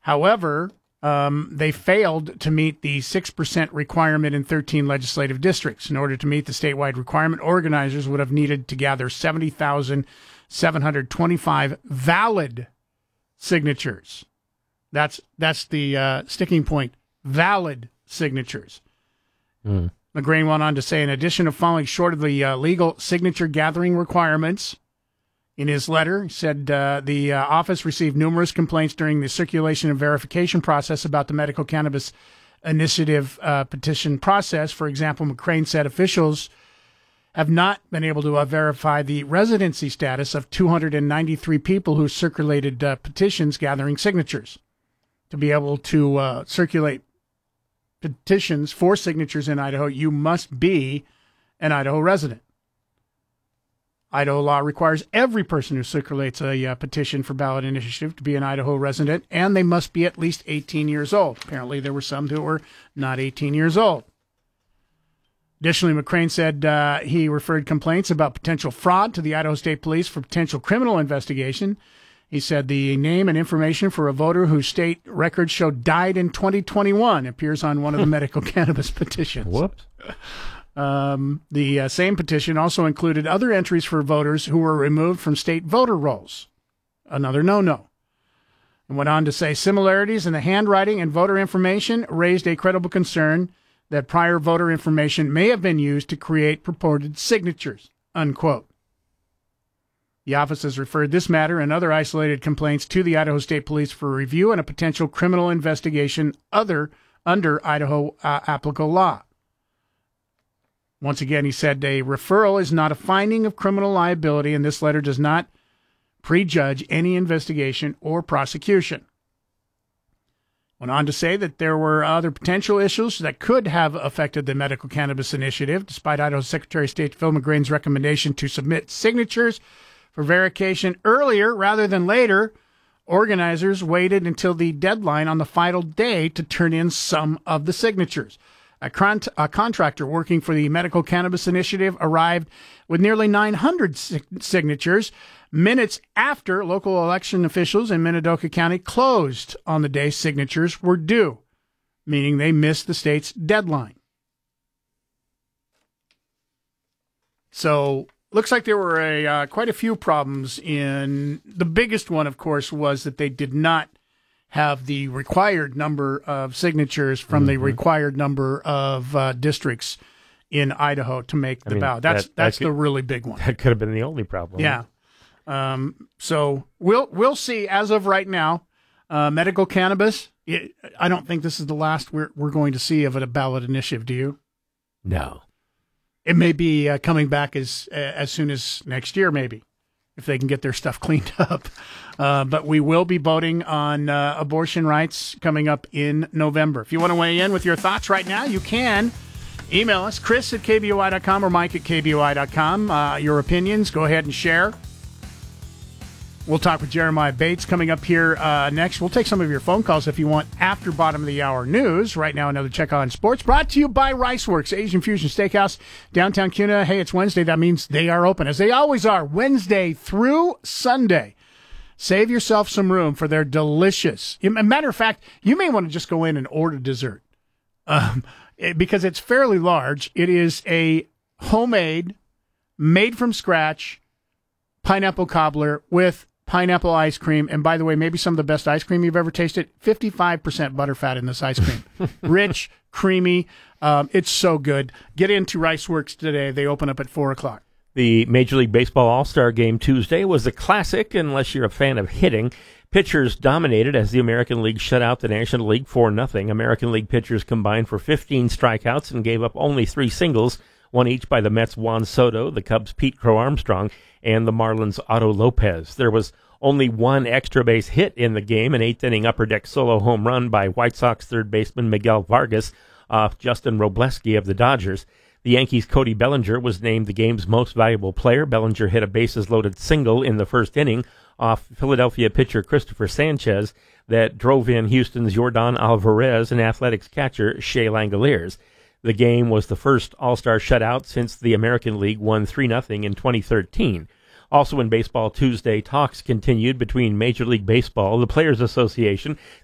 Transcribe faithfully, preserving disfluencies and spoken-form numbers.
However, um, they failed to meet the six percent requirement in thirteen legislative districts. In order to meet the statewide requirement, organizers would have needed to gather seventy thousand seven hundred twenty-five valid signatures. That's that's the uh, sticking point. Valid signatures. Mm. McGrain went on to say, in addition to falling short of the uh, legal signature gathering requirements, in his letter, he said uh, the uh, office received numerous complaints during the circulation and verification process about the medical cannabis initiative uh, petition process. For example, McCrane said officials have not been able to uh, verify the residency status of two hundred ninety-three people who circulated uh, petitions gathering signatures. To be able to uh, circulate petitions for signatures in Idaho, you must be an Idaho resident. Idaho law requires every person who circulates a uh, petition for ballot initiative to be an Idaho resident, and they must be at least eighteen years old. Apparently, there were some who were not eighteen years old. Additionally, McCrane said uh, he referred complaints about potential fraud to the Idaho State Police for potential criminal investigation. He said the name and information for a voter whose state records show died in twenty twenty-one appears on one of the medical cannabis petitions. Whoops. Um, the uh, same petition also included other entries for voters who were removed from state voter rolls. Another no-no. And went on to say similarities in the handwriting and voter information raised a credible concern that prior voter information may have been used to create purported signatures, unquote. The office has referred this matter and other isolated complaints to the Idaho State Police for review and a potential criminal investigation other under Idaho uh, applicable law. Once again, he said a referral is not a finding of criminal liability, and this letter does not prejudge any investigation or prosecution. Went on to say that there were other potential issues that could have affected the medical cannabis initiative, despite Idaho Secretary of State Phil McGrain's recommendation to submit signatures for verification earlier rather than later. Organizers waited until the deadline on the final day to turn in some of the signatures. A, con- a contractor working for the Medical Cannabis Initiative arrived with nearly nine hundred sig- signatures minutes after local election officials in Minidoka County closed on the day signatures were due, meaning they missed the state's deadline. So looks like there were a uh, quite a few problems in the biggest one, of course, was that they did not have the required number of signatures from mm-hmm. the required number of uh, districts in Idaho to make the I mean, ballot. That's that, that's that could, the really big one. That could have been the only problem. Yeah. Um, so we'll we'll see. As of right now, uh, medical cannabis. It, I don't think this is the last we're we're going to see of a ballot initiative. Do you? No. It may be uh, coming back as as soon as next year, maybe, if they can get their stuff cleaned up. Uh, but we will be voting on uh, abortion rights coming up in November. If you want to weigh in with your thoughts right now, you can. Email us, Chris at K B O I dot com or Mike at K B O I dot com. Uh, your opinions, go ahead and share. We'll talk with Jeremiah Bates coming up here uh, next. We'll take some of your phone calls if you want after bottom of the hour news. Right now, another check on sports brought to you by Riceworks, Asian Fusion Steakhouse, downtown Kuna. Hey, it's Wednesday. That means they are open, as they always are, Wednesday through Sunday. Save yourself some room for their delicious. As a matter of fact, you may want to just go in and order dessert um, it, because it's fairly large. It is a homemade, made from scratch pineapple cobbler with pineapple ice cream, and by the way, maybe some of the best ice cream you've ever tasted. fifty-five percent butterfat in this ice cream. Rich, creamy. Um, it's so good. Get into Riceworks today. They open up at four o'clock. The Major League Baseball All-Star Game Tuesday was a classic, unless you're a fan of hitting. Pitchers dominated as the American League shut out the National League four nothing. American League pitchers combined for fifteen strikeouts and gave up only three singles, one each by the Mets' Juan Soto, the Cubs' Pete Crow Armstrong, and the Marlins' Otto Lopez. There was only one extra base hit in the game, an eighth-inning upper deck solo home run by White Sox third baseman Miguel Vargas off Justin Robleski of the Dodgers. The Yankees' Cody Bellinger was named the game's most valuable player. Bellinger hit a bases-loaded single in the first inning off Philadelphia pitcher Christopher Sanchez that drove in Houston's Yordan Alvarez and Athletics catcher Shea Langoliers. The game was the first All-Star shutout since the American League won three nothing in twenty thirteen. Also in Baseball Tuesday, talks continued between Major League Baseball, the Players Association,